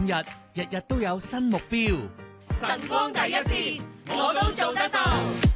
日，日日都有新目標。 晨光第一線，我都做得到。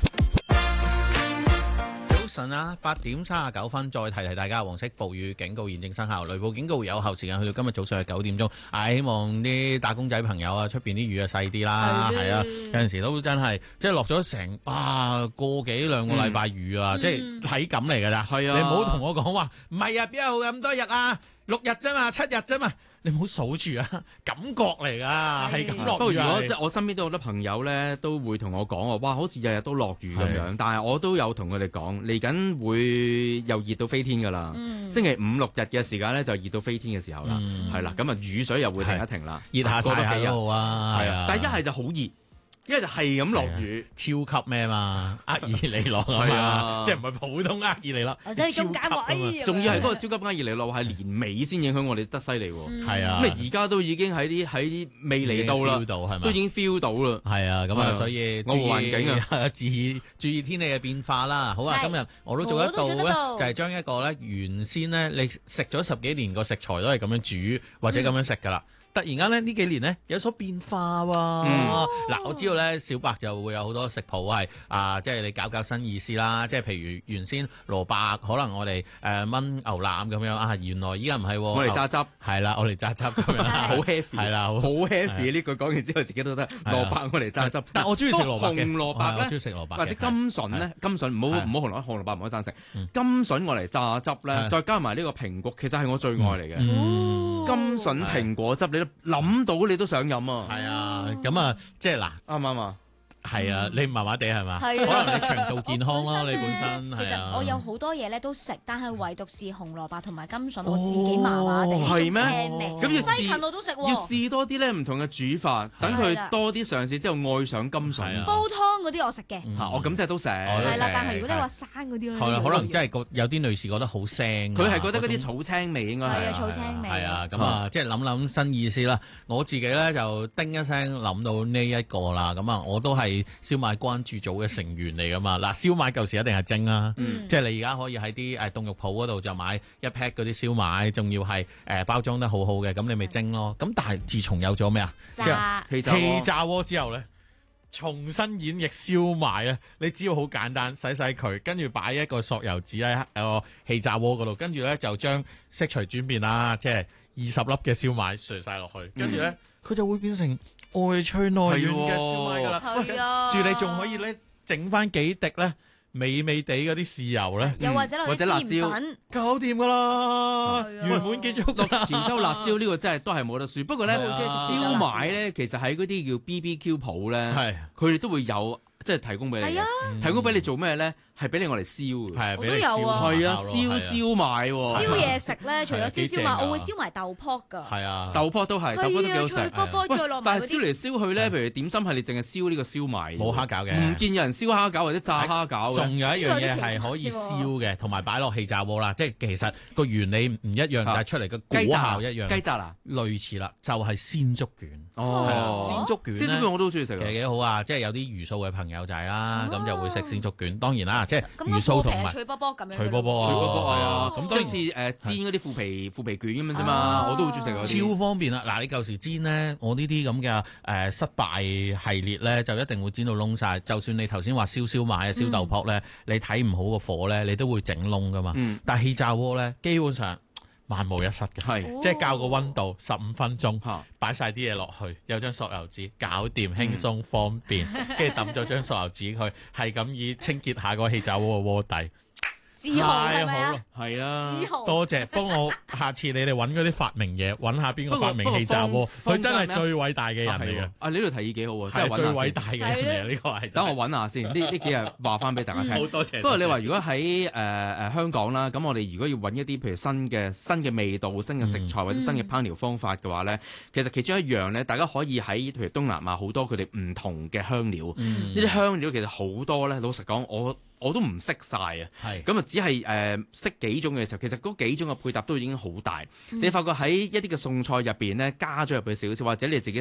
早晨啊，8:39，再提提大家，黃色暴雨警告現正生效，雷暴警告有效時間去到今日早上嘅9點鐘。希望啲打工仔朋友啊，出邊啲雨啊細啲啦，係啊，有陣時都真係即係落咗成個幾兩個禮拜雨啊，即係體感嚟㗎咋。係啊，你唔好同我講話唔係啊，邊有咁多日啊？6日啫嘛，7日啫嘛。你唔好數住啊，感覺嚟噶，係咁落雨。 不過如果即係我身邊都有好多朋友咧，都會同我講話，哇，好似日日都落雨咁樣。但係我都有同佢哋講，嚟緊會又熱到飛天㗎啦。星期5、6日嘅時間咧，就熱到飛天嘅時候啦，係啦。咁啊，雨水又會停一停啦， 熱下曬下都好啊。 係啊，但係一係就好熱。因為就係咁落雨， 超級咩嘛，厄爾尼諾啊嘛，即係唔係普通厄爾尼諾， 或者係中間位， 仲要係嗰個超級厄爾尼諾係年尾先影響我哋得犀利喎。 係啊， 咁而家都已經喺啲未嚟到啦，都已經 feel 到啦。 係啊，咁啊，所以我環境啊， 注意天氣嘅變化啦。好啊，今日我都做得到咧，就係將一個咧原先咧你食咗10幾年個食材都係咁樣煮或者咁樣食噶啦。突然間咧呢幾年咧有所變化喎。嗱，我知道咧小白就會有好多食譜係即係你搞新意思啦。即係譬如原先蘿蔔可能我哋炆牛腩咁樣啊，原來依家唔係喎， 我哋揸汁係啦，我哋揸汁咁樣， 好 heavy 係啦，好 heavy 呢句講完之後自己都得蘿蔔我哋揸汁。 但我中意食蘿蔔嘅， 紅蘿蔔咧， 我中意食蘿蔔或者甘筍咧，甘筍唔好紅蘿蔔唔可以生食。甘筍我嚟榨汁咧，再加埋呢個蘋果，其實係我最愛嚟嘅。甘筍蘋果汁，你都諗到你都想飲啊！ 係啊，咁啊，即係嗱， 啱唔啱啊？ 係啊，你麻麻地係嘛？可能你腸道健康咯，你本身係啊。 其實我有好多嘢咧都食，但係唯獨是紅蘿蔔同埋甘筍，我自己麻麻地。 係咩？ 咁要西芹我都食喎。 要試多啲咧唔同嘅煮法，等佢多啲嘗試之後愛上甘筍。 煲湯嗰啲我食嘅。 我咁即係都食。 係啦，但係如果你話生嗰啲咧， 可能真係有啲女士覺得好腥。 佢係覺得嗰啲草青味應該係。 係啊，草青味。 係啊，咁啊，即係諗新意思啦。我自己咧就叮一聲諗到呢一個啦。咁啊，我都係燒賣關注組嘅成員嚟噶嘛。嗱，燒賣舊時一定係蒸啦，即係你而家可以喺啲凍肉鋪嗰度就買一 pack 嗰啲燒賣，仲要係包裝得好好嘅，咁你咪蒸咯。咁但係自從有咗咩啊？即係氣炸鍋之後咧，重新演繹燒賣咧，你只要好簡單，洗佢，跟住擺一個索油紙喺個氣炸鍋嗰度，跟住咧就將色隨轉變啦，即係20粒嘅燒賣瀡晒落去，跟住咧佢就會變成外脆內軟嘅燒賣噶啦。住你仲可以咧整翻幾滴咧美味地嗰啲豉油咧， 又或者辣椒粉， 搞掂噶啦，圓滿結束。 潮州辣椒呢個真係都係冇得輸。不過咧，燒賣咧其實喺嗰啲叫 BBQ 鋪咧，佢哋都會有即係提供俾你嘅。提供俾你做咩咧？係俾你我嚟燒嘅， 係我都有啊， 係啊，燒賣喎。 燒嘢食咧，除咗燒賣，我會燒埋豆卜㗎。 係啊， 豆卜都係，豆卜都幾好食。但係燒嚟燒去咧，譬如點心係你淨係燒呢個燒賣， 冇蝦餃嘅， 唔見有人燒蝦餃或者炸蝦餃。 仲有一樣嘢係可以燒嘅，同埋擺落氣炸鍋啦。即係其實個原理唔一樣，但係出嚟嘅果效一樣。 雞扎啦， 類似啦，就係鮮竹卷。鮮竹卷， 鮮竹卷我都好中意食。 其實幾好啊，即係有啲魚素嘅朋友仔啦，咁就會食鮮竹卷。當然啦，即係魚素同埋脆卜卜咁樣， 脆卜卜啊， 咁即係煎嗰啲腐皮卷咁樣啫嘛，我都好中意食嗰啲。 超方便啦！嗱，你舊時煎咧，我呢啲咁嘅失敗系列咧，就一定會煎到燶晒。就算你頭先話燒賣啊、燒豆卜咧，你睇唔好個火咧，你都會整燶噶嘛。但係氣炸鍋咧，基本上萬無一失嘅，即係校個溫度15分鐘，擺晒啲嘢落去，有張索油紙，搞掂，輕鬆方便，跟住抌咗張索油紙佢，係咁以清潔下個氣炸鍋嘅鍋底。 自豪係咪啊？ 係啊， 多謝，幫我下次你哋揾嗰啲發明嘢，揾下邊個發明氣炸鍋，佢真係最偉大嘅人嚟嘅。 啊，呢度提議幾好喎， 真係最偉大嘅人嚟啊！呢個係。 等我揾下先，呢幾日話翻俾大家聽。 好多謝。 不過你話如果喺香港啦，咁我哋如果要揾一啲譬如新嘅味道、新嘅食材或者新嘅烹調方法嘅話咧，其實其中一樣咧，大家可以喺譬如東南亞好多佢哋唔同嘅香料，呢啲香料其實好多咧。老實講，我都唔識晒啊，咁啊只係識幾種嘅時候，其實嗰幾種嘅配搭都已經好大。你發覺喺一啲嘅餸菜入邊咧，加咗入去少少，或者你自己